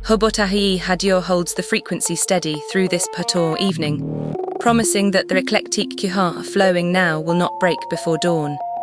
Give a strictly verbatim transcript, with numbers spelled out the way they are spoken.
Hobotahi Hadio holds the frequency steady through this Pator evening, promising that the eclectic Kuha flowing now will not break before dawn.